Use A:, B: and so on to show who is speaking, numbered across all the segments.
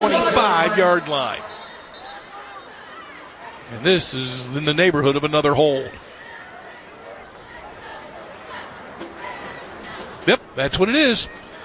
A: 25-yard line. And this is in the neighborhood of another hold. Yep, that's what it is.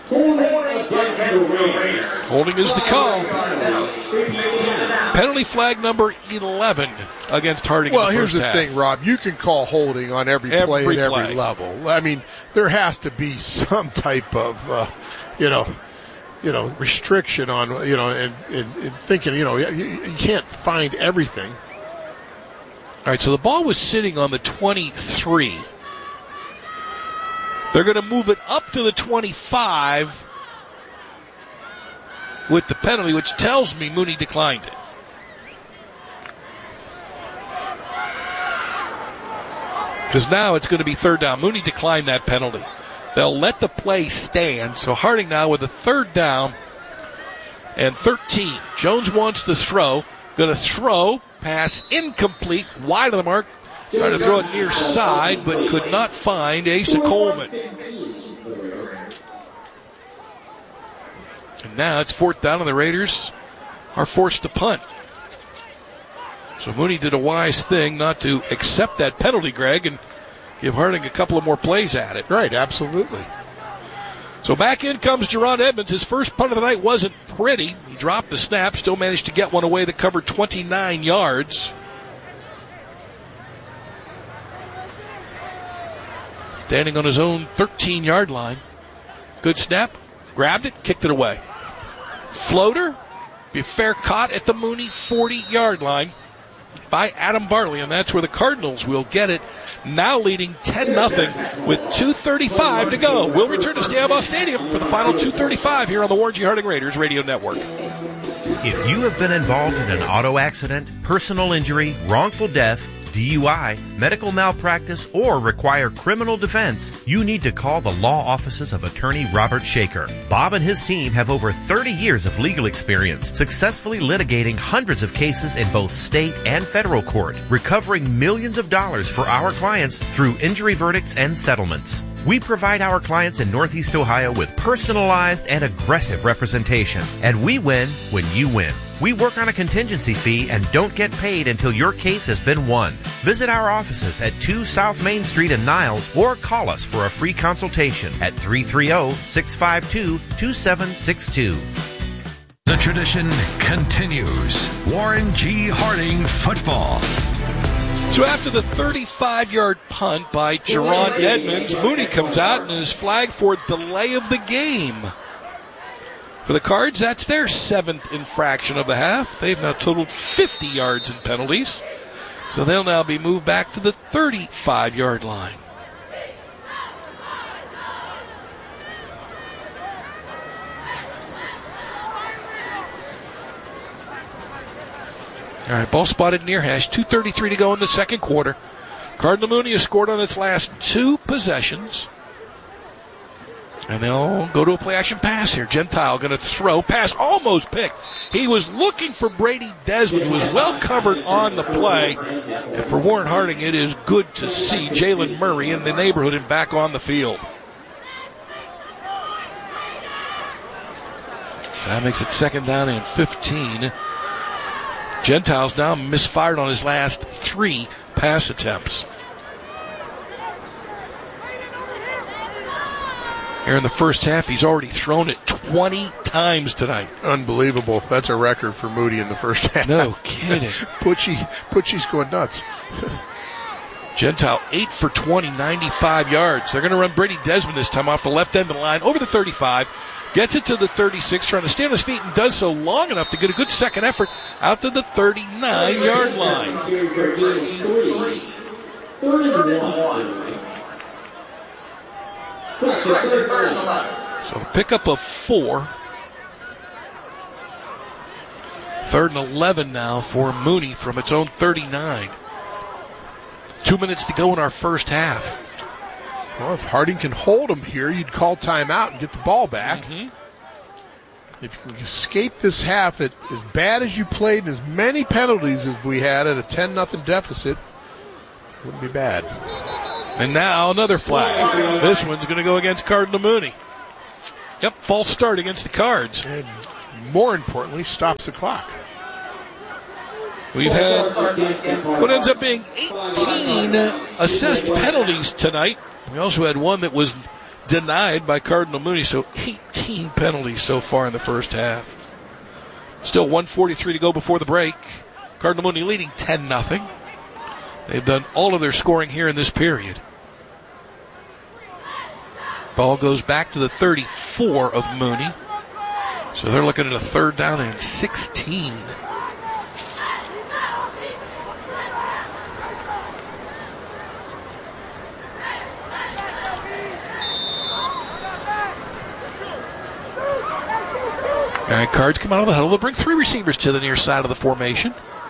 A: Holding is the call. Penalty flag number 11 against Harding.
B: Well,
A: in the
B: here's
A: first
B: the
A: half.
B: thing, Rob. You can call holding on every play at every level. I mean, there has to be some type of, restriction on, and thinking, you can't find everything.
A: All right, so the ball was sitting on the 23. They're going to move it up to the 25 with the penalty, which tells me Mooney declined it. Because now it's going to be third down. Mooney declined that penalty. They'll let the play stand. So Harding now with a third down and 13. Jones wants to throw. Going to throw. Pass incomplete. Wide of the mark. Tried to throw it near side, but could not find Asa Coleman. And now it's fourth down, and the Raiders are forced to punt. So Mooney did a wise thing not to accept that penalty, Greg, and give Harding a couple of more plays at it.
B: Right, absolutely.
A: So back in comes Jerron Edmonds. His first punt of the night wasn't pretty. He dropped the snap, still managed to get one away that covered 29 yards. Standing on his own 13-yard line. Good snap. Grabbed it, kicked it away. Floater. Be fair caught at the Mooney 40-yard line by Adam Varley, and that's where the Cardinals will get it. Now leading 10-0 with 2:35 to go. We'll return to Stambaugh Stadium for the final 2:35 here on the Warren G. Harding Raiders Radio Network.
C: If you have been involved in an auto accident, personal injury, wrongful death, DUI, medical malpractice, or require criminal defense, you need to call the law offices of attorney Robert Shaker. Bob and his team have over 30 years of legal experience, successfully litigating hundreds of cases in both state and federal court, recovering millions of dollars for our clients through injury verdicts and settlements. We provide our clients in Northeast Ohio with personalized and aggressive representation, and we win when you win. We work on a contingency fee and don't get paid until your case has been won. Visit our offices at 2 South Main Street in Niles or call us for a free consultation at 330-652-2762.
D: The tradition continues. Warren G. Harding football.
A: So after the 35-yard punt by Jerron Edmonds, Mooney comes out and is flagged for delay of the game. For the Cards, that's their 7th infraction of the half. They've now totaled 50 yards in penalties. So they'll now be moved back to the 35-yard line. All right, ball spotted near hash. 2:33 to go in the second quarter. Cardinal Mooney has scored on its last 2 possessions. And they'll go to a play-action pass here. Gentile going to throw. Pass almost picked. He was looking for Brady Desmond, who was well covered on the play. And for Warren Harding, it is good to see Jalen Murray in the neighborhood and back on the field. That makes it second down and 15. Gentile's now misfired on his last 3 pass attempts. Here in the first half, he's already thrown it 20 times tonight.
B: Unbelievable. That's a record for Moody in the first half.
A: No kidding.
B: Pucci's going nuts.
A: Gentile 8 for 20, 95 yards. They're going to run Brady Desmond this time off the left end of the line, over the 35. Gets it to the 36, trying to stay on his feet, and does so long enough to get a good second effort out to the 39-yard line. So pickup of 4. 3rd and 11 now for Mooney from its own 39. 2 minutes to go in our first half.
B: Well, if Harding can hold him here, you'd call timeout and get the ball back.
A: Mm-hmm.
B: If you can escape this half, as bad as you played and as many penalties as we had at a 10-0 deficit, wouldn't be bad.
A: And now another flag. This one's going to go against Cardinal Mooney. Yep, false start against the Cards.
B: And more importantly, stops the clock.
A: We've had what ends up being 18 assessed penalties tonight. We also had one that was denied by Cardinal Mooney, so 18 penalties so far in the first half. Still 1:43 to go before the break. Cardinal Mooney leading 10-0. They've done all of their scoring here in this period. Ball goes back to the 34 of Mooney. So they're looking at a 3rd down and 16. All right, Cards come out of the huddle. They'll bring 3 receivers to the near side of the formation.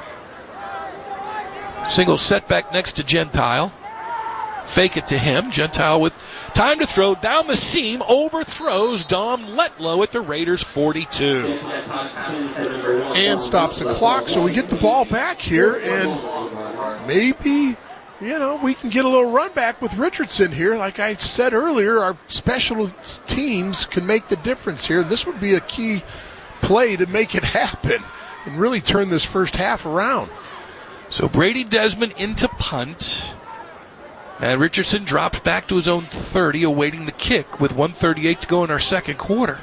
A: Single setback next to Gentile. Fake it to him. Gentile with time to throw down the seam. Overthrows Dom Letlow at the Raiders 42.
B: And stops the clock, so we get the ball back here, and maybe, we can get a little run back with Richardson here. Like I said earlier, our special teams can make the difference here. This would be a key play to make it happen and really turn this first half around.
A: So Brady Desmond into punt. And Richardson drops back to his own 30, awaiting the kick with 1:38 to go in our second quarter.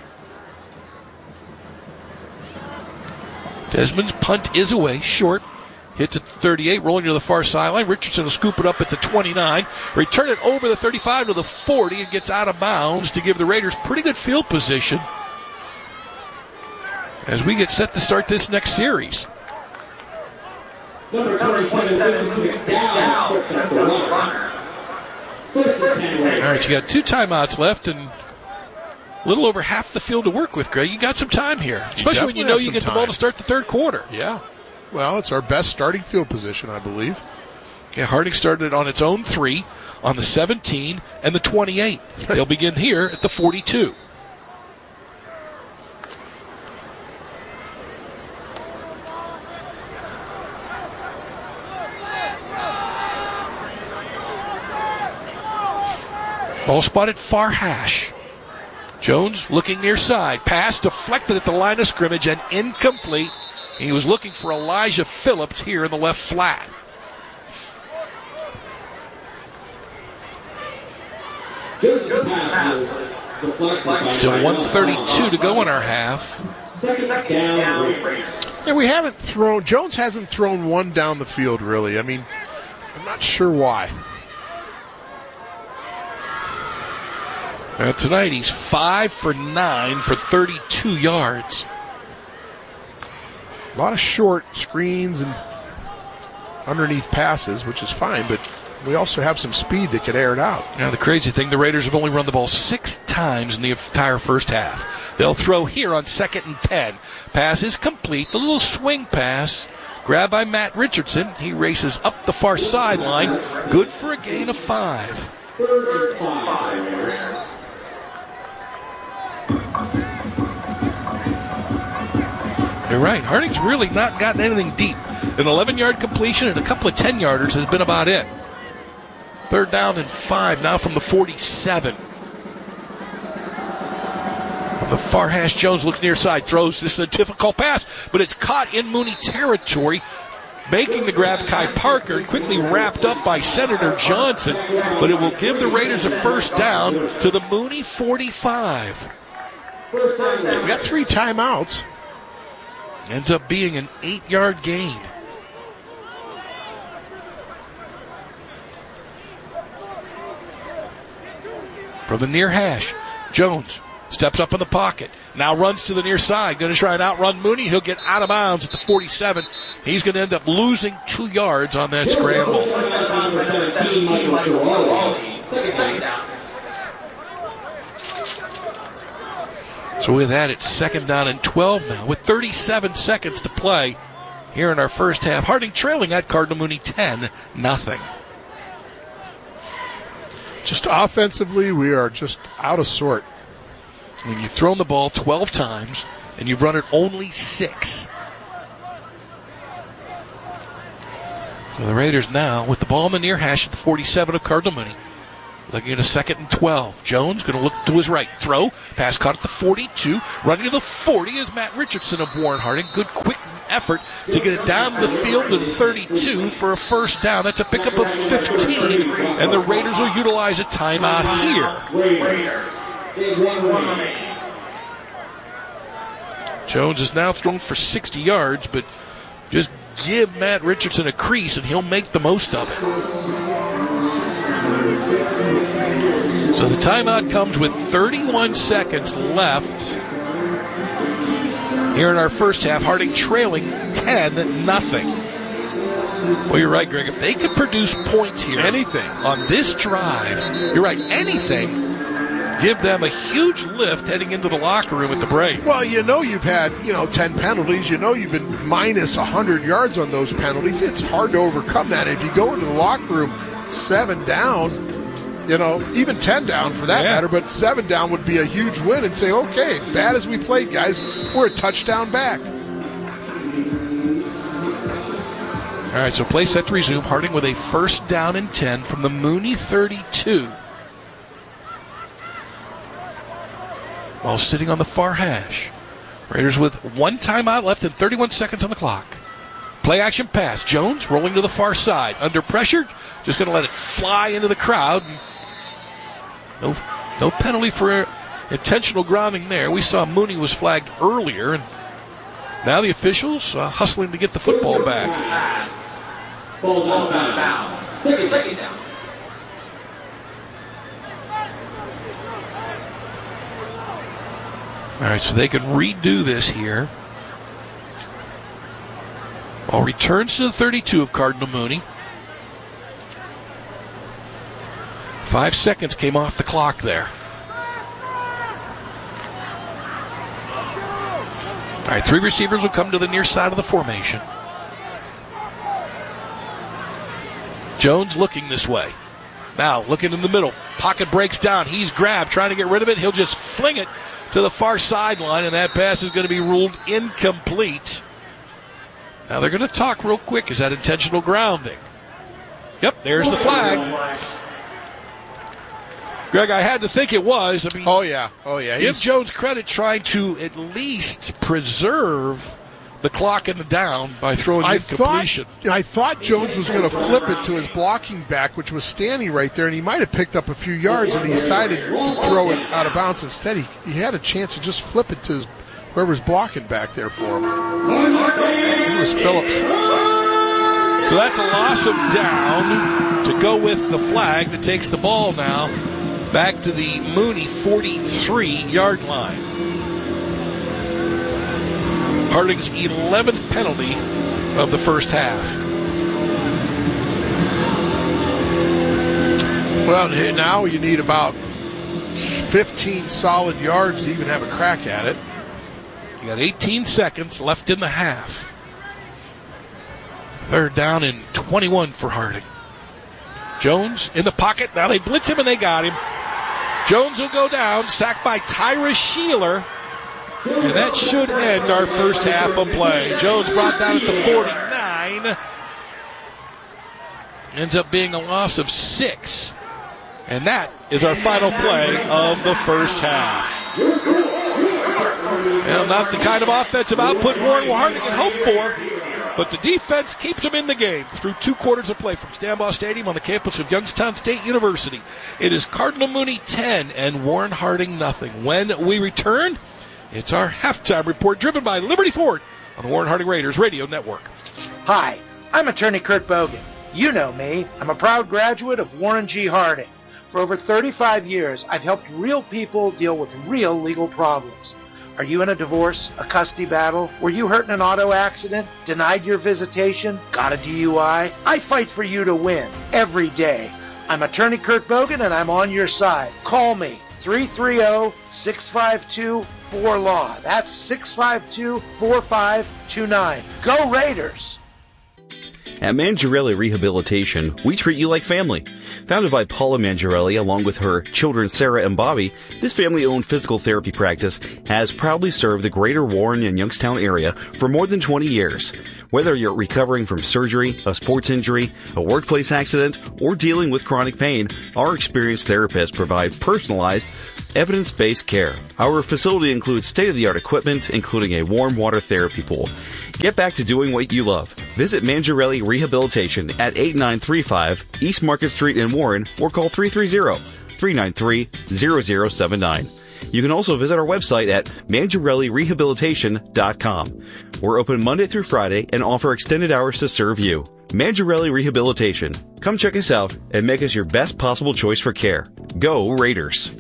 A: Desmond's punt is away, short. Hits at the 38, rolling to the far sideline. Richardson will scoop it up at the 29. Return it over the 35 to the 40 and gets out of bounds to give the Raiders pretty good field position as we get set to start this next series.
E: Number 27, down.
A: All right, you got 2 timeouts left and a little over half the field to work with, Greg. You got some time here, especially when you know you get the ball to start the third quarter.
B: Yeah. Well, it's our best starting field position, I believe.
A: Yeah, Harding started on its own 3, on the 17 and the 28. They'll begin here at the 42. Ball spotted far hash. Jones looking near side. Pass deflected at the line of scrimmage and incomplete. He was looking for Elijah Phillips here in the left flat.
E: Still
A: 1:32 to go in our half.
B: Yeah, we haven't thrown. Jones hasn't thrown one down the field, really. I mean, I'm not sure why.
A: Tonight he's 5 for 9 for 32 yards.
B: A lot of short screens and underneath passes, which is fine, but we also have some speed that could air it out.
A: Now, the crazy thing, the Raiders have only run the ball 6 times in the entire first half. They'll throw here on 2nd and 10. Pass is complete. The little swing pass, grabbed by Matt Richardson. He races up the far sideline. Good for a gain of 5.
E: 3rd and 5.
A: You're right. Harding's really not gotten anything deep. An 11-yard completion and a couple of 10-yarders has been about it. 3rd down and 5 now from the 47. From the far hash, Jones looks near side, throws. This is a difficult pass, but it's caught in Mooney territory. Making the grab, Kai Parker, quickly wrapped up by Senator Johnson, but it will give the Raiders a first down to the Mooney 45.
B: We got 3 timeouts.
A: Ends up being an 8-yard gain. From the near hash, Jones steps up in the pocket. Now runs to the near side. Going to try and outrun Mooney. He'll get out of bounds at the 47. He's going to end up losing 2 yards on that scramble. So with that, it's 2nd down and 12 now, with 37 seconds to play here in our first half. Harding trailing at Cardinal Mooney 10-0.
B: Just offensively, we are just out of sort.
A: I mean, you've thrown the ball 12 times, and you've run it only 6. So the Raiders now with the ball in the near hash at the 47 of Cardinal Mooney. Looking at a 2nd and 12. Jones going to look to his right. Throw. Pass caught at the 42. Running to the 40 is Matt Richardson of Warren Harding. Good quick effort to get it down the field to the 32 for a first down. That's a pickup of 15. And the Raiders will utilize a timeout here. Jones has now thrown for 60 yards, but just give Matt Richardson a crease and he'll make the most of it. So the timeout comes with 31 seconds left here in our first half. Harding trailing 10-0. Well, you're right, Greg. If they could produce points here,
B: anything
A: on this drive, you're right, anything, give them a huge lift heading into the locker room at the break.
B: Well, you've had, 10 penalties. You've been minus 100 yards on those penalties. It's hard to overcome that. If you go into the locker room 7 down, even 10 down for that matter, but 7 down would be a huge win and say, okay, bad as we played, guys, we're a touchdown back.
A: All right, so play set to resume. Harding with a 1st down and 10 from the Mooney 32. While sitting on the far hash. Raiders with 1 timeout left and 31 seconds on the clock. Play action pass. Jones rolling to the far side. Under pressure, just going to let it fly into the crowd. No penalty for intentional grounding there. We saw Mooney was flagged earlier, and now the officials hustling to get the football back.
E: Falls out of bounds. Second down.
A: All right, so they can redo this here. Ball returns to the 32 of Cardinal Mooney. 5 seconds came off the clock there. All right, 3 receivers will come to the near side of the formation. Jones looking this way. Now looking in the middle. Pocket breaks down. He's grabbed, trying to get rid of it. He'll just fling it to the far sideline, and that pass is going to be ruled incomplete. Now they're going to talk real quick. Is that intentional grounding? Yep, there's the flag. Greg, I had to think it was. I mean,
B: oh yeah.
A: Give Jones credit trying to at least preserve the clock in the down by throwing incompletion.
B: I thought Jones was going to flip it to his blocking back, which was standing right there, and he might have picked up a few yards, and he decided to throw it out of bounds instead. He had a chance to just flip it to whoever's blocking back there for him. It was Phillips.
A: So that's a loss of down to go with the flag that takes the ball now back to the Mooney 43-yard line. Harding's 11th penalty of the first half.
B: Well, now you need about 15 solid yards to even have a crack at it.
A: You got 18 seconds left in the half. 3rd down and 21 for Harding. Jones in the pocket. Now they blitz him and they got him. Jones will go down, sacked by Tyrus Sheeler. And that should end our first half of play. Jones brought down at the 49. Ends up being a loss of 6. And that is our final play of the first half. Well, not the kind of offensive output Warren Harding had hoped for, but the defense keeps them in the game through 2 quarters of play from Stambaugh Stadium on the campus of Youngstown State University. It is Cardinal Mooney 10 and Warren Harding nothing. When we return, it's our halftime report driven by Liberty Ford on the Warren Harding Raiders Radio Network.
F: Hi, I'm attorney Kurt Bogan. You know me. I'm a proud graduate of Warren G. Harding. For over 35 years, I've helped real people deal with real legal problems. Are you in a divorce, a custody battle? Were you hurt in an auto accident? Denied your visitation? Got a DUI? I fight for you to win every day. I'm attorney Kurt Bogan, and I'm on your side. Call me, 330-652-4LAW. That's 652-4529. Go Raiders!
G: At Mangiarelli Rehabilitation, we treat you like family. Founded by Paula Mangiarelli along with her children Sarah and Bobby, this family-owned physical therapy practice has proudly served the greater Warren and Youngstown area for more than 20 years. Whether you're recovering from surgery, a sports injury, a workplace accident, or dealing with chronic pain, our experienced therapists provide personalized, evidence-based care. Our facility includes state-of-the-art equipment, including a warm water therapy pool. Get back to doing what you love. Visit Mangiarelli Rehabilitation at 8935 East Market Street in Warren or call 330-393-0079. You can also visit our website at mangiarellirehabilitation.com. We're open Monday through Friday and offer extended hours to serve you. Mangiarelli Rehabilitation. Come check us out and make us your best possible choice for care. Go Raiders!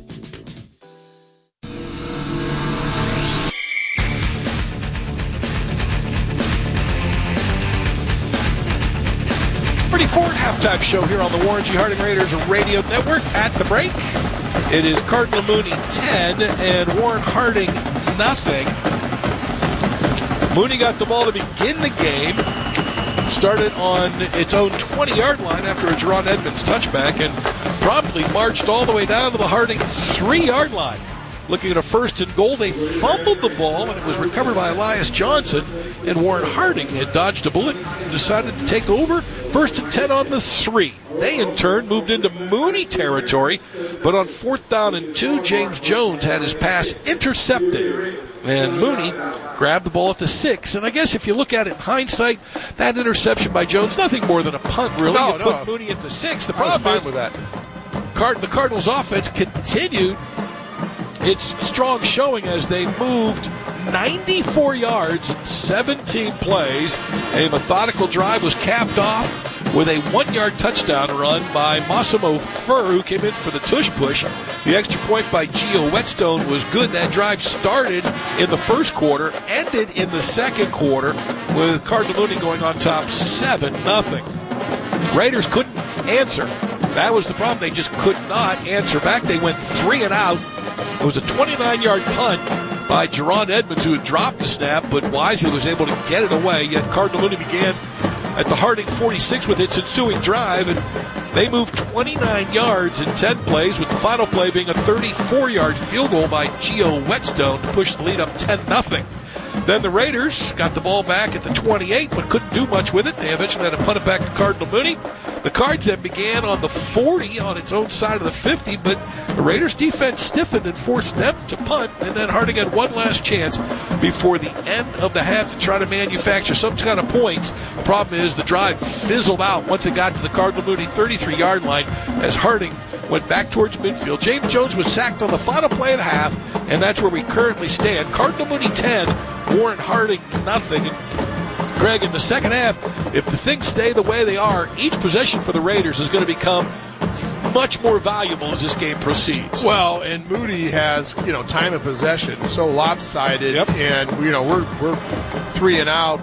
A: Ford halftime show here on the Warren G. Harding Raiders Radio Network. At the break, it is Cardinal Mooney 10 and Warren Harding nothing. Mooney got the ball to begin the game. Started on its own 20-yard line after a Jerron Edmonds touchback and promptly marched all the way down to the Harding 3-yard line. Looking at a first and goal, they fumbled the ball, and it was recovered by Elias Johnson. And Warren Harding had dodged a bullet and decided to take over. First and 10 on the 3. They, in turn, moved into Mooney territory. But on 4th down and 2, James Jones had his pass intercepted. And Mooney grabbed the ball at the 6. And I guess if you look at it in hindsight, that interception by Jones, nothing more than a punt, really. You put Mooney at the 6. The problem is
B: with that.
A: The Cardinals' offense continued its strong showing as they moved 94 yards in 17 plays. A methodical drive was capped off with a 1-yard touchdown run by Massimo Furr, who came in for the tush push. The extra point by Gio Whetstone was good. That drive started in the first quarter, ended in the second quarter, with Cardinal Mooney going on top 7-0. Raiders couldn't answer. That was the problem. They just could not answer back. They went 3 and out. It was a 29-yard punt by Jerron Edmonds, who had dropped the snap, but Wisely was able to get it away. Yet Cardinal Mooney began at the Harding 46 with its ensuing drive, and they moved 29 yards in 10 plays, with the final play being a 34-yard field goal by Gio Whetstone to push the lead up 10-0. Then the Raiders got the ball back at the 28, but couldn't do much with it. They eventually had to punt it back to Cardinal Mooney. The Cards then began on the 40 on its own side of the 50, but the Raiders' defense stiffened and forced them to punt, and then Harding had one last chance before the end of the half to try to manufacture some kind of points. The problem is the drive fizzled out once it got to the Cardinal Mooney 33-yard line as Harding went back towards midfield. James Jones was sacked on the final play of the half, and that's where we currently stand. Cardinal Mooney 10, Warren Harding nothing. Greg, in the second half, if the things stay the way they are, each possession for the Raiders is going to become much more valuable as this game proceeds.
B: Well, and Moody has, time of possession so lopsided, and we're 3 and out.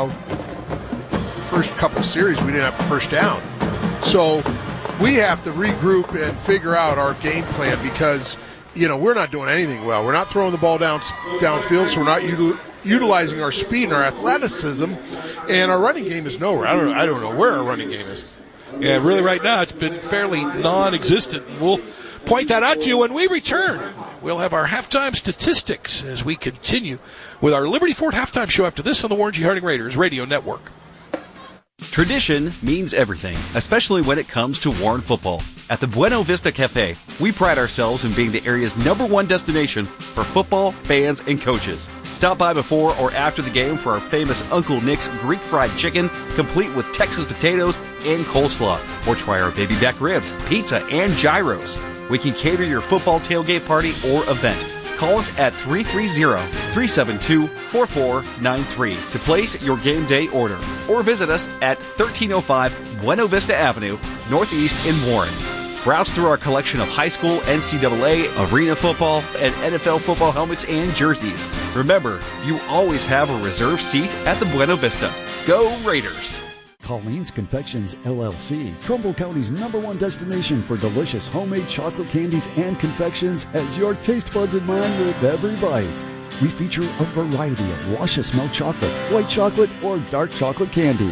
B: First couple series we didn't have a first down, so we have to regroup and figure out our game plan because we're not doing anything well. We're not throwing the ball downfield, so we're not utilizing our speed and our athleticism, and our running game is nowhere. I don't know where our running game is.
A: Yeah, really right now it's been fairly non-existent. We'll point that out to you when we return. We'll have our halftime statistics as we continue with our Liberty Ford halftime show after this on the Warren G. Harding Raiders Radio Network.
G: Tradition means everything, especially when it comes to Warren football. At the Buena Vista Cafe, we pride ourselves in being the area's #1 destination for football, fans, and coaches. Stop by before or after the game for our famous Uncle Nick's Greek fried chicken, complete with Texas potatoes and coleslaw. Or try our baby back ribs, pizza, and gyros. We can cater your football tailgate party or event. Call us at 330-372-4493 to place your game day order. Or visit us at 1305 Buena Vista Avenue, Northeast in Warren. Browse through our collection of high school, NCAA, arena football, and NFL football helmets and jerseys. Remember, you always have a reserved seat at the Buena Vista. Go Raiders!
H: Colleen's Confections, LLC, Trumbull County's #1 destination for delicious homemade chocolate candies and confections, has your taste buds in mind with every bite. We feature a variety of luscious milk chocolate, white chocolate, or dark chocolate candy.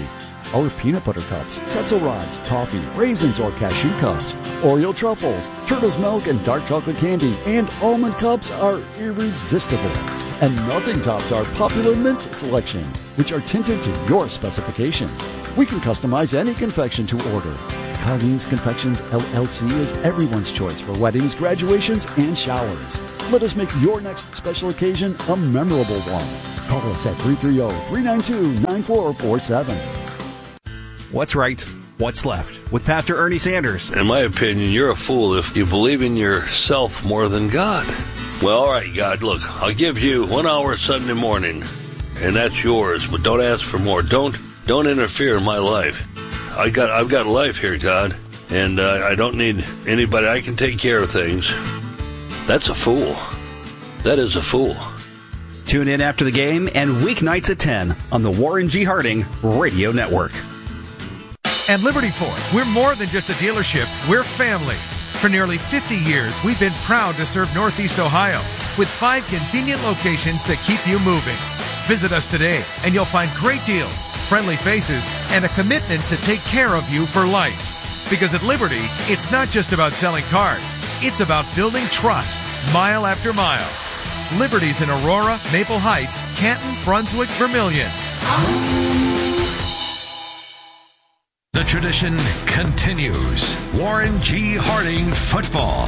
H: Our peanut butter cups, pretzel rods, toffee, raisins, or cashew cups, Oreo truffles, turtle's milk, and dark chocolate candy, and almond cups are irresistible. And nothing tops our popular mints selection, which are tinted to your specifications. We can customize any confection to order. Colleen's Confections LLC is everyone's choice for weddings, graduations, and showers. Let us make your next special occasion a memorable one. Call us at 330-392-9447.
I: What's right? What's left? With Pastor Ernie Sanders.
J: In my opinion, you're a fool if you believe in yourself more than God. Well, all right, God, look, I'll give you 1 hour Sunday morning, and that's yours, but don't ask for more. Don't interfere in my life. I've got life here, God, and I don't need anybody. I can take care of things. That's a fool. That is a fool.
I: Tune in after the game and weeknights at 10 on the Warren G. Harding Radio Network.
K: At Liberty Ford, we're more than just a dealership. We're family. For nearly 50 years, we've been proud to serve Northeast Ohio with 5 convenient locations to keep you moving. Visit us today, and you'll find great deals, friendly faces, and a commitment to take care of you for life. Because at Liberty, it's not just about selling cars. It's about building trust, mile after mile. Liberty's in Aurora, Maple Heights, Canton, Brunswick, Vermilion.
D: The tradition continues. Warren G. Harding football.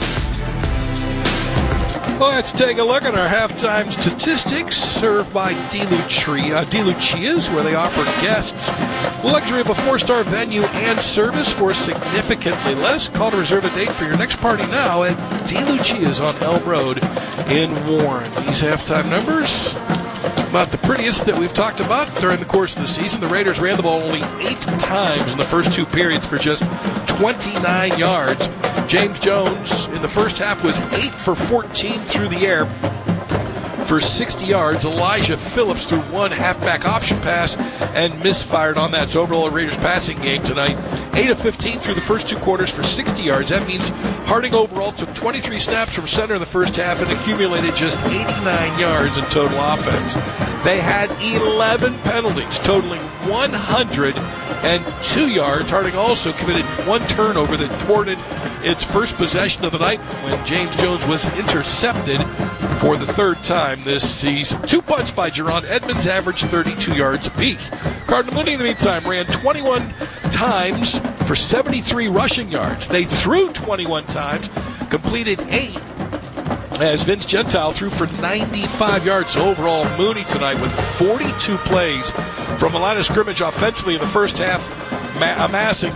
A: Let's take a look at our halftime statistics, served by DeLucia's, where they offer guests the luxury of a 4-star venue and service for significantly less. Call to reserve a date for your next party now at DeLucia's on Elm Road in Warren. These halftime numbers, about the prettiest that we've talked about during the course of the season. The Raiders ran the ball only 8 times in the first 2 periods for just 29 yards. James Jones in the first half was 8 for 14 through the air for 60 yards. Elijah Phillips threw 1 halfback option pass and misfired on that. So overall, a Raiders passing game tonight, 8 of 15 through the first 2 quarters for 60 yards. That means Harding overall took 23 snaps from center in the first half and accumulated just 89 yards in total offense. They had 11 penalties, totaling 102 yards. Harding also committed 1 turnover that thwarted its first possession of the night when James Jones was intercepted for the 3rd time this season. 2 punts by Jerron Edmonds averaged 32 yards apiece. Cardinal Mooney, in the meantime, ran 21 times for 73 rushing yards. They threw 21 times, completed 8, as Vince Gentile threw for 95 yards. So overall, Mooney tonight with 42 plays from the line of scrimmage offensively in the first half, amassing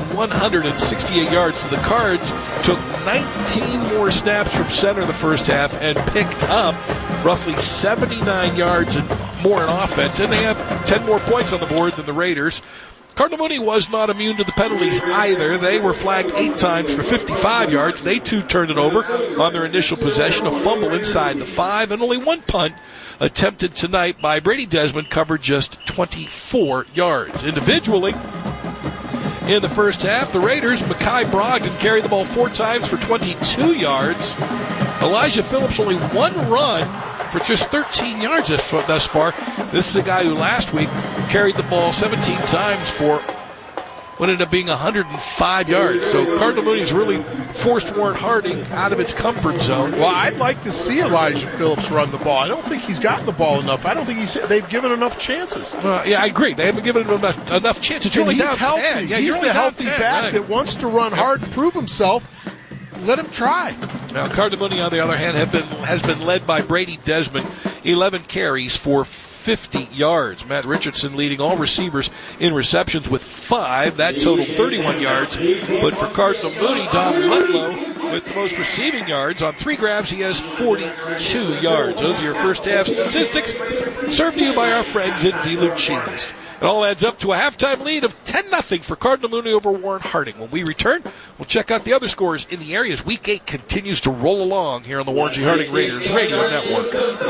A: 168 yards. So the Cards took 19 more snaps from center in the first half and picked up roughly 79 yards and more in offense. And they have 10 more points on the board than the Raiders. Cardinal Mooney was not immune to the penalties either. They were flagged 8 times for 55 yards. They too turned it over on their initial possession. A fumble inside the 5, and only 1 punt attempted tonight by Brady Desmond covered just 24 yards. Individually, in the first half, the Raiders, Mekhi Brogdon carried the ball 4 times for 22 yards. Elijah Phillips only 1 run for just 13 yards thus far. This is a guy who last week carried the ball 17 times for what ended up being 105 yards. So Cardinal Mooney's really forced Warren Harding out of its comfort zone.
B: Well, I'd like to see Elijah Phillips run the ball. I don't think he's gotten the ball enough. I don't think they've given enough chances.
A: Yeah, I agree. They haven't given him enough chances. You're only
B: he's
A: down
B: healthy.
A: 10. Yeah,
B: he's the healthy
A: 10,
B: back
A: right,
B: that wants to run hard and prove himself. Let him try.
A: Now, Cardinal Mooney, on the other hand, has been led by Brady Desmond, 11 carries for 50 yards. Matt Richardson leading all receivers in receptions with 5. That totaled 31 yards. But for Cardinal Mooney, Dom Ludlow with the most receiving yards. On 3 grabs, he has 42 yards. Those are your first half statistics, served to you by our friends at DeLucia's. It all adds up to a halftime lead of 10-0 for Cardinal Mooney over Warren Harding. When we return, we'll check out the other scores in the area as Week 8 continues to roll along here on the Warren G. Harding Raiders Radio Network.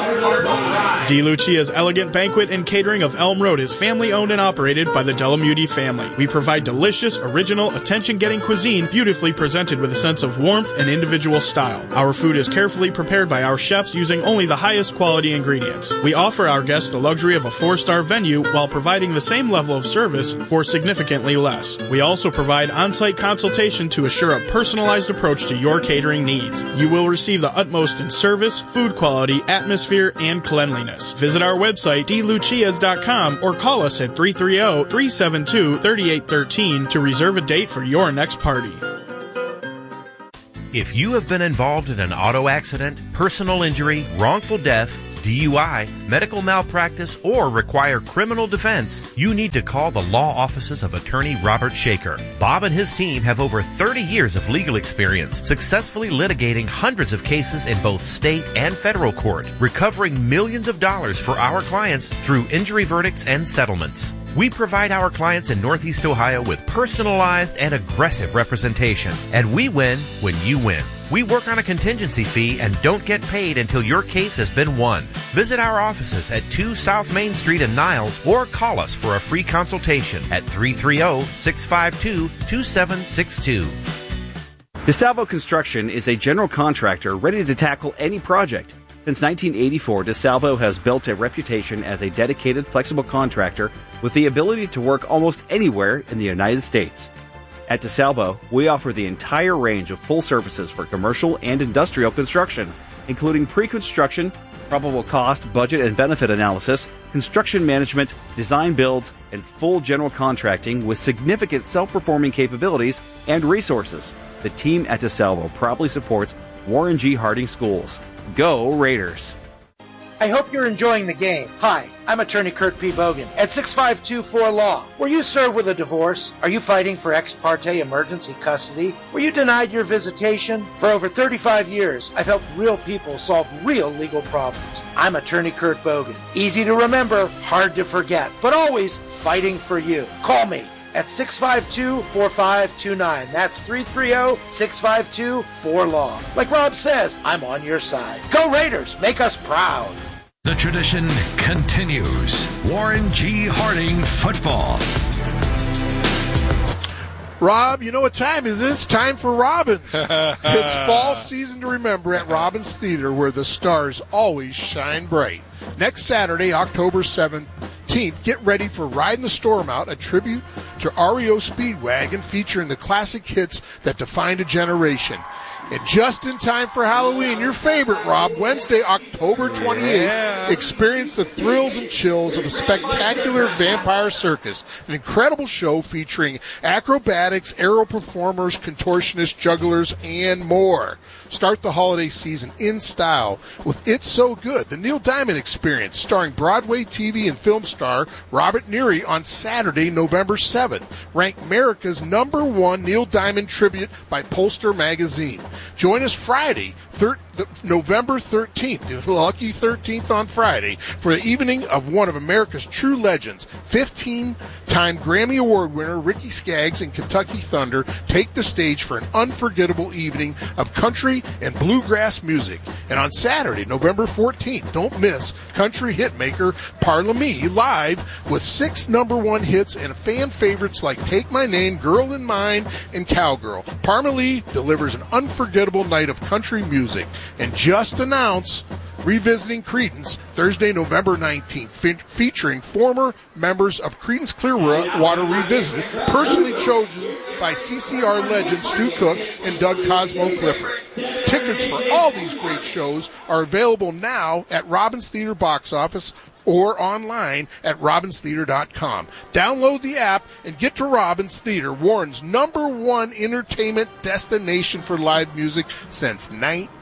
L: DeLucia's Elegant Banquet and Catering of Elm Road is family-owned and operated by the Delamuti family. We provide delicious, original, attention-getting cuisine beautifully presented with a sense of warmth, health and individual style. Our food is carefully prepared by our chefs using only the highest quality ingredients. We offer our guests the luxury of a 4-star venue while providing the same level of service for significantly less. We also provide on-site consultation to assure a personalized approach to your catering needs. You will receive the utmost in service, food quality, atmosphere, and cleanliness. Visit our website, dlucias.com, or call us at 330-372-3813 to reserve a date for your next party.
C: If you have been involved in an auto accident, personal injury, wrongful death, DUI, medical malpractice, or require criminal defense, you need to call the law offices of attorney Robert Shaker. Bob and his team have over 30 years of legal experience, successfully litigating hundreds of cases in both state and federal court, recovering millions of dollars for our clients through injury verdicts and settlements. We provide our clients in Northeast Ohio with personalized and aggressive representation, and we win when you win. We work on a contingency fee and don't get paid until your case has been won. Visit our offices at 2 South Main Street in Niles or call us for a free consultation at 330-652-2762.
I: DeSalvo Construction is a general contractor ready to tackle any project. Since 1984, DeSalvo has built a reputation as a dedicated, flexible contractor with the ability to work almost anywhere in the United States. At DeSalvo, we offer the entire range of full services for commercial and industrial construction, including pre-construction, probable cost, budget, and benefit analysis, construction management, design builds, and full general contracting with significant self-performing capabilities and resources. The team at DeSalvo proudly supports Warren G. Harding Schools. Go Raiders!
F: I hope you're enjoying the game. Hi, I'm attorney Kurt P. Bogan at 6524-LAW. Were you served with a divorce? Are you fighting for ex parte emergency custody? Were you denied your visitation? For over 35 years, I've helped real people solve real legal problems. I'm attorney Kurt Bogan. Easy to remember, hard to forget, but always fighting for you. Call me at 652-4529. That's 330-652-4LAW. Like Rob says, I'm on your side. Go Raiders! Make us proud!
D: The tradition continues. Warren G. Harding football.
B: Rob, you know what time is it? It's time for Robbins. It's fall season to remember at Robbins Theater, where the stars always shine bright. Next Saturday, October 17th, get ready for Riding the Storm Out, a tribute to REO Speedwagon featuring the classic hits that defined a generation. And just in time for Halloween, your favorite, Rob, Wednesday, October 28th, experience the thrills and chills of a spectacular vampire circus, an incredible show featuring acrobatics, aerial performers, contortionists, jugglers, and more. Start the holiday season in style with It's So Good, the Neil Diamond Experience, starring Broadway TV and film star Robert Neary on Saturday, November 7th. Ranked America's #1 Neil Diamond tribute by Pollster Magazine. Join us Friday, November 13th, the lucky 13th on Friday, for the evening of one of America's true legends. 15-time Grammy Award winner Ricky Skaggs and Kentucky Thunder take the stage for an unforgettable evening of country and bluegrass music. And on Saturday, November 14th, don't miss country hitmaker Parla-Me live with 6 #1 hits and fan favorites like Take My Name, Girl in Mine, and Cowgirl. Parla-Me delivers an unforgettable night of country music. And just announce revisiting Creedence Thursday, November 19th, featuring former members of Creedence Clearwater Revisited, personally chosen by CCR legends Stu Cook and Doug Cosmo Clifford. Tickets for all these great shows are available now at Robbins Theater box office or online at robbinstheater.com. Download the app and get to Robbins Theater, Warren's #1 entertainment destination for live music since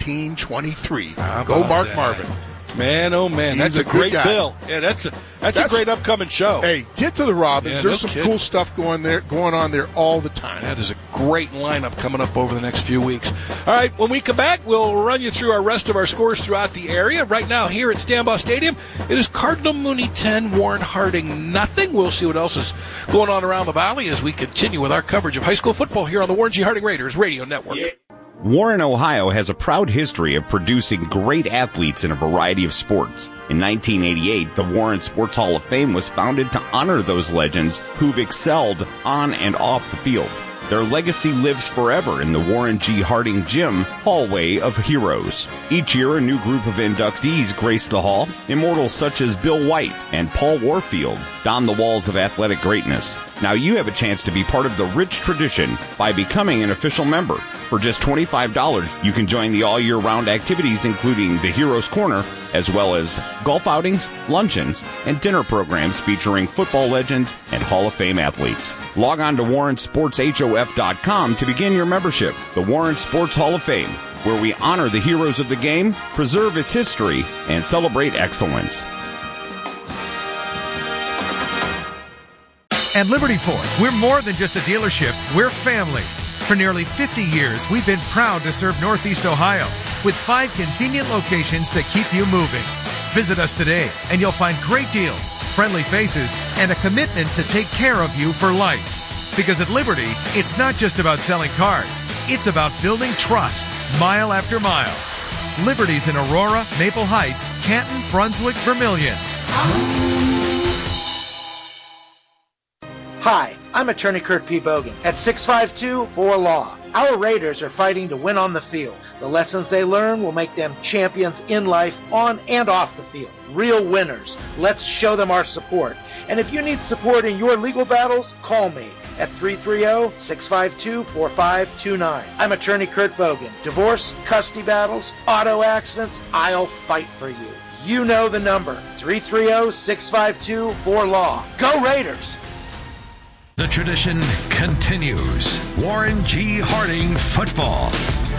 B: 1923. Go Mark Marvin.
A: Man, oh man, that's a great bill. Yeah, that's a great upcoming show.
B: Hey, get to the Robbins. Yeah, there's some cool stuff going on there all the time.
A: That is a great lineup coming up over the next few weeks. All right, when we come back, we'll run you through our rest of our scores throughout the area. Right now, here at Stambaugh Stadium, it is Cardinal Mooney 10, Warren Harding nothing. We'll see what else is going on around the valley as we continue with our coverage of high school football here on the Warren G. Harding Raiders Radio Network.
M: Warren, Ohio has a proud history of producing great athletes in a variety of sports. In 1988, the Warren Sports Hall of Fame was founded to honor those legends who've excelled on and off the field. Their legacy lives forever in the Warren G. Harding Gym Hallway of Heroes. Each year, a new group of inductees grace the hall. Immortals such as Bill White and Paul Warfield don the walls of athletic greatness. Now you have a chance to be part of the rich tradition by becoming an official member. For just $25, you can join the all-year-round activities including the Heroes Corner, as well as golf outings, luncheons, and dinner programs featuring football legends and Hall of Fame athletes. Log on to WarrenSportsHOF.com to begin your membership. The Warren Sports Hall of Fame, where we honor the heroes of the game, preserve its history, and celebrate excellence.
K: At Liberty Ford, we're more than just a dealership, we're family. For nearly 50 years, we've been proud to serve Northeast Ohio with 5 convenient locations to keep you moving. Visit us today and you'll find great deals, friendly faces, and a commitment to take care of you for life. Because at Liberty, it's not just about selling cars, it's about building trust, mile after mile. Liberty's in Aurora, Maple Heights, Canton, Brunswick, Vermilion.
F: Hi, I'm attorney Kurt P. Bogan at 652-4-LAW. Our Raiders are fighting to win on the field. The lessons they learn will make them champions in life, on and off the field. Real winners. Let's show them our support. And if you need support in your legal battles, call me at 330-652-4529. I'm attorney Kurt Bogan. Divorce, custody battles, auto accidents, I'll fight for you. You know the number, 330-652-4-LAW. Go Raiders!
D: The tradition continues. Warren G. Harding football.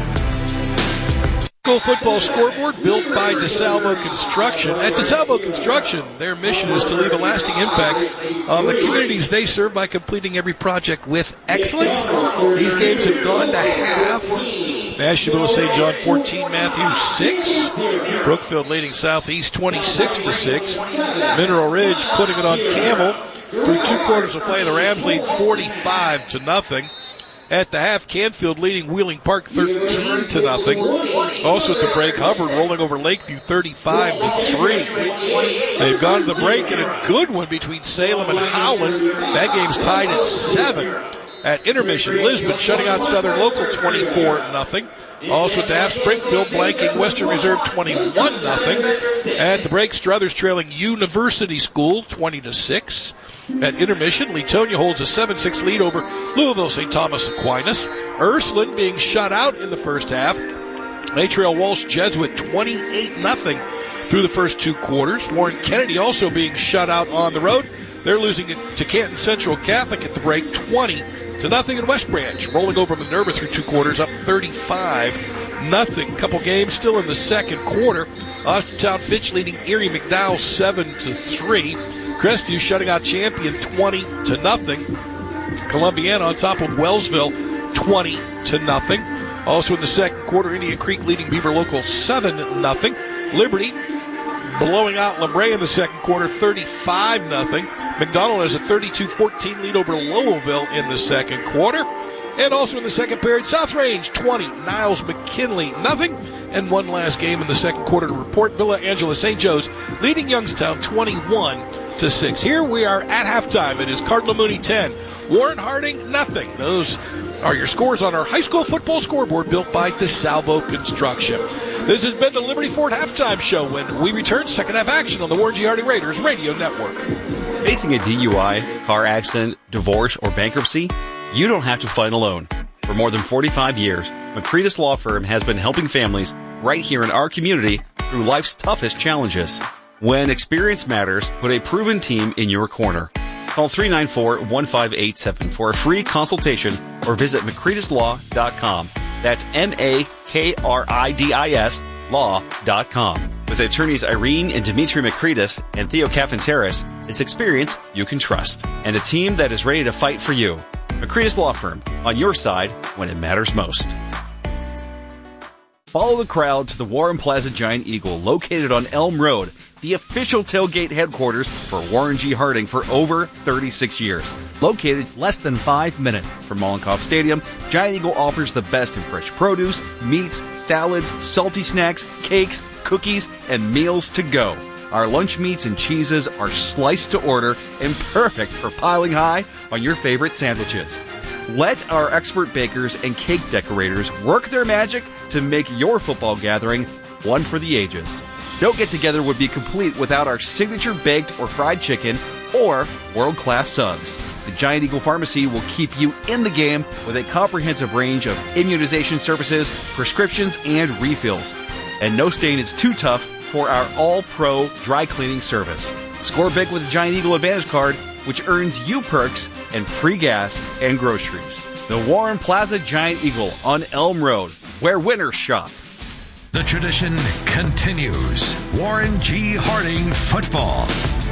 A: Football scoreboard built by DeSalvo Construction. At DeSalvo Construction, their mission is to leave a lasting impact on the communities they serve by completing every project with excellence. These games have gone to half. Nashville, St. John 14, Matthew 6. Brookfield leading Southeast 26-6. Mineral Ridge putting it on Camel. Through 2 quarters of play, the Rams lead 45-0. At the half, Canfield leading Wheeling Park 13-0. Also at the break, Hubbard rolling over Lakeview 35-3. They've gone to the break in a good one between Salem and Howland. That game's tied at 7. At intermission, Lisbon shutting out Southern Local 24-0. Also at the half, Springfield blanking Western Reserve 21-0. At the break, Struthers trailing University School 20-6. At intermission, Leetonia holds a 7-6 lead over Louisville St. Thomas Aquinas. Ursuline being shut out in the first half. They trail Walsh Jesuit 28-0 through the first 2 quarters. Warren Kennedy also being shut out on the road. They're losing to Canton Central Catholic at the break 20-0 in West Branch. Rolling over Minerva through 2 quarters, up 35-0. Couple games still in the second quarter. Austintown Fitch leading Erie McDowell 7-3. Crestview shutting out Champion 20-0. Columbiana on top of Wellsville 20-0. Also in the second quarter, Indian Creek leading Beaver Local 7-0. Liberty blowing out LeBray in the second quarter 35-0. McDonald has a 32-14 lead over Lowellville in the second quarter. And also in the second period, South Range 20, Niles McKinley 0. And one last game in the second quarter to report. Villa Angela St. Joe's leading Youngstown 21-6. Here we are at halftime. It is Cardinal Mooney 10, Warren Harding 0. Those are your scores on our high school football scoreboard built by DeSalvo Construction. This has been the Liberty Ford Halftime Show. When we return, second half action on the Warren G. Harding Raiders Radio Network.
I: Facing a DUI, car accident, divorce, or bankruptcy? You don't have to fight alone. For more than 45 years, McCretus Law Firm has been helping families right here in our community through life's toughest challenges. When experience matters, put a proven team in your corner. Call 394-1587 for a free consultation or visit McCretusLaw.com. That's MAKRIDIS law.com. With attorneys Irene and Dimitri McCretus and Theo Cafanteris, it's experience you can trust and a team that is ready to fight for you. McCretus Law Firm, on your side when it matters most. Follow the crowd to the Warren Plaza Giant Eagle, located on Elm Road, the official tailgate headquarters for Warren G. Harding for over 36 years. Located less than 5 minutes from Mollenkopf Stadium, Giant Eagle offers the best in fresh produce, meats, salads, salty snacks, cakes, cookies, and meals to go. Our lunch meats and cheeses are sliced to order and perfect for piling high on your favorite sandwiches. Let our expert bakers and cake decorators work their magic to make your football gathering one for the ages. No get-together would be complete without our signature baked or fried chicken or world-class subs. The Giant Eagle Pharmacy will keep you in the game with a comprehensive range of immunization services, prescriptions, and refills. And no stain is too tough for our all-pro dry cleaning service. Score big with the Giant Eagle Advantage Card, which earns you perks and free gas and groceries. The Warren Plaza Giant Eagle on Elm Road, where winners shop.
D: The tradition continues. Warren G. Harding football.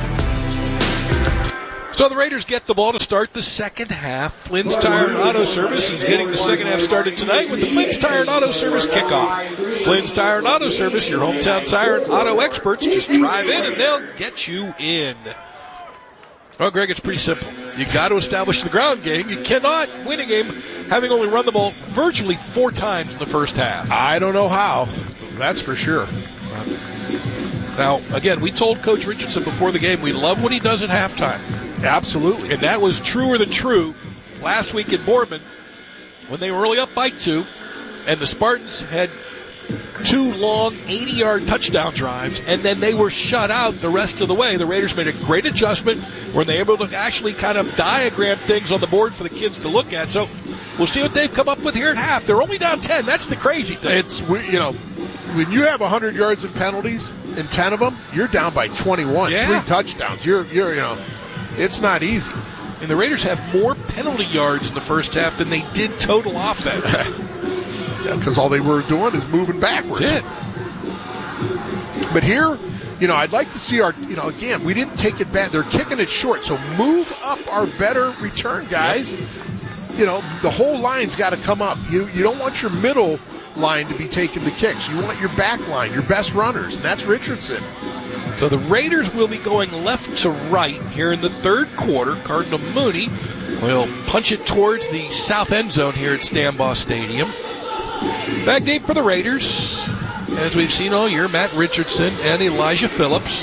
A: So the Raiders get the ball to start the second half. Flynn's Tire and Auto Service is getting the second half started tonight with the Flynn's Tire and Auto Service kickoff. Flynn's Tire and Auto Service, your hometown tire and auto experts. Just drive in and they'll get you in. Well, Greg, it's pretty simple. You got to establish the ground game. You cannot win a game having only run the ball virtually 4 times in the first half.
B: I don't know how. That's for sure.
A: Now, again, we told Coach Richardson before the game we love what he does at halftime.
B: Absolutely.
A: And that was truer than true last week in Boardman when they were only up by 2, and the Spartans had 2 long 80-yard touchdown drives, and then they were shut out the rest of the way. The Raiders made a great adjustment where they were able to actually kind of diagram things on the board for the kids to look at. So we'll see what they've come up with here at half. They're only down 10. That's the crazy thing.
B: It's, when you have 100 yards in penalties and 10 of them, you're down by 21.
A: Yeah.
B: 3 touchdowns. It's not easy.
A: And the Raiders have more penalty yards in the first half than they did total offense.
B: Because all they were doing is moving backwards.
A: That's it.
B: But here, I'd like to see again, we didn't take it back. They're kicking it short. So move up our better return guys. Yep. The whole line's got to come up. You don't want your middle line to be taking the kicks. You want your back line, your best runners, and that's Richardson.
A: So the Raiders will be going left to right here in the third quarter. Cardinal Mooney will punch it towards the south end zone here at Stambaugh Stadium. Back deep for the Raiders, as we've seen all year, Matt Richardson and Elijah Phillips,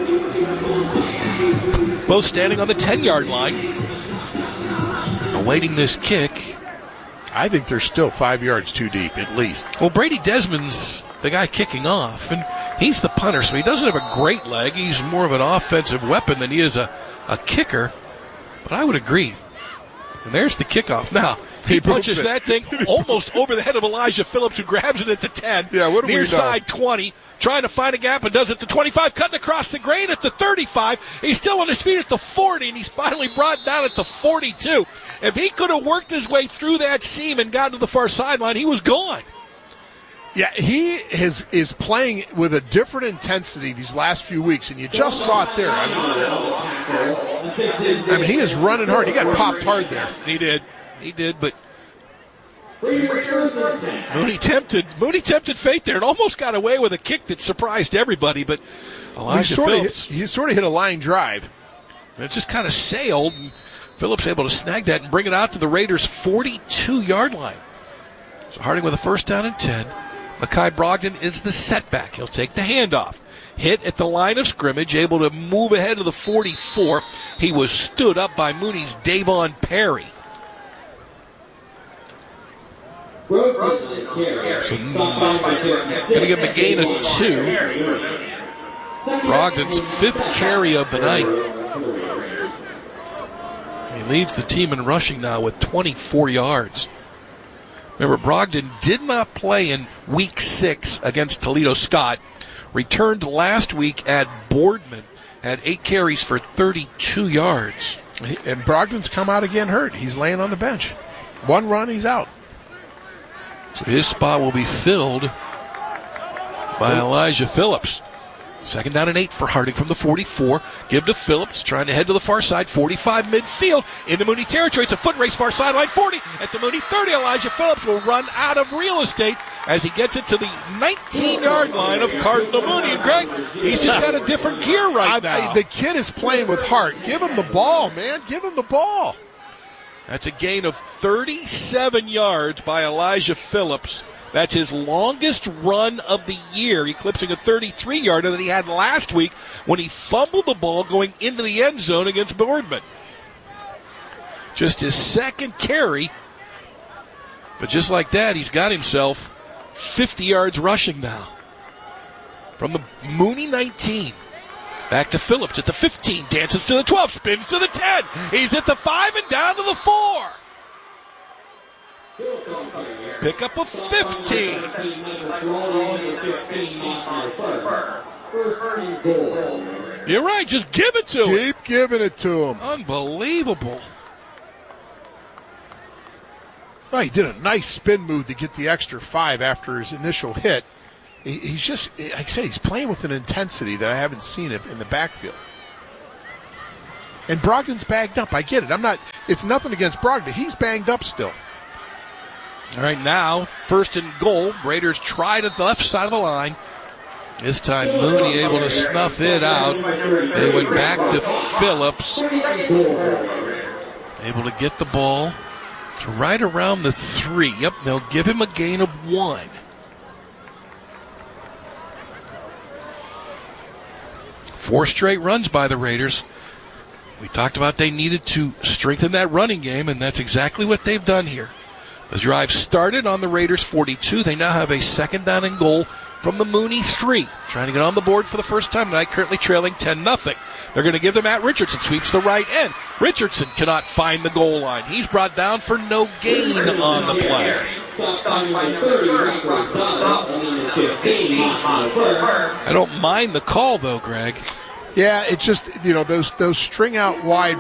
A: both standing on the 10-yard line, awaiting this kick.
B: I think they're still 5 yards too deep, at least.
A: Well, Brady Desmond's the guy kicking off, and he's the punter, so he doesn't have a great leg. He's more of an offensive weapon than he is a kicker, but I would agree. And there's the kickoff. Now, he punches that thing almost over the head of Elijah Phillips, who grabs it at the 10.
B: Yeah, what do we know?
A: Near side 20, trying to find a gap and does it to 25, cutting across the grain at the 35. He's still on his feet at the 40, and he's finally brought down at the 42. If he could have worked his way through that seam and gotten to the far sideline, he was gone.
B: Yeah, he is playing with a different intensity these last few weeks, and you just saw it there. I mean, he is running hard. He got popped hard there.
A: He did, but Mooney tempted fate there and almost got away with a kick that surprised everybody, but Elijah Phillips.
B: He sort of hit a line drive.
A: And it just kind of sailed, and Phillips able to snag that and bring it out to the Raiders' 42-yard line. So Harding with a first down and 10. Mekhi Brogdon is the setback. He'll take the handoff. Hit at the line of scrimmage, able to move ahead of the 44. He was stood up by Mooney's Davon Perry. So, going to give him a gain of 2. Brogdon's 5th carry of the night. He leads the team in rushing now with 24 yards. Remember, Brogdon did not play in Week 6 against Toledo Scott. Returned last week at Boardman. Had 8 carries for 32 yards.
B: And Brogdon's come out again hurt. He's laying on the bench. 1 run, he's out.
A: So his spot will be filled by Elijah Phillips. Second down and 8 for Harding from the 44. Give to Phillips, trying to head to the far side. 45 midfield into Mooney territory. It's a foot race, far sideline 40. At the Mooney 30, Elijah Phillips will run out of real estate as he gets it to the 19-yard line of Cardinal Mooney. And Greg, he's just got a different gear right now.
B: The kid is playing with heart. Give him the ball, man. Give him the ball.
A: That's a gain of 37 yards by Elijah Phillips. That's his longest run of the year, eclipsing a 33-yarder that he had last week when he fumbled the ball going into the end zone against Boardman. Just his second carry. But just like that, he's got himself 50 yards rushing now. From the Mooney 19. Back to Phillips at the 15. Dances to the 12. Spins to the 10. He's at the 5 and down to the 4. Pick up a 15. You're right. Just give it to him.
B: Keep giving it to him.
A: Unbelievable.
B: Well, he did a nice spin move to get the extra 5 after his initial hit. He's just, like I said, he's playing with an intensity that I haven't seen in the backfield. And Brogdon's bagged up. I get it. It's nothing against Brogdon. He's banged up still.
A: All right, now, 1st and goal. Raiders tried at the left side of the line. This time, Mooney able to snuff it out. They went back to Phillips. Able to get the ball to right around the 3. Yep, they'll give him a gain of 1. Four straight runs by the Raiders. We talked about they needed to strengthen that running game, and that's exactly what they've done here. The drive started on the Raiders' 42. They now have a 2nd down and goal from the Mooney 3. Trying to get on the board for the first time tonight, currently trailing 10-0. They're going to give them Matt Richardson. Sweeps the right end. Richardson cannot find the goal line. He's brought down for no gain on the play. I don't mind the call, though, Greg.
B: Yeah, it's just, those string out wide